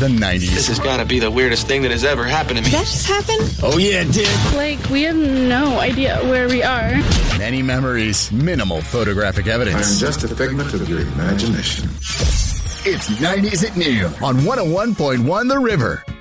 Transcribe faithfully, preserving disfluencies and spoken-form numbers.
the nineties. This has got to be the weirdest thing that has ever happened to me. Did that just happen? Oh, yeah, it did. Like, we have no idea where we are. Many memories, minimal photographic evidence. I'm just a figment of your imagination. It's nineties at noon on one oh one point one The River.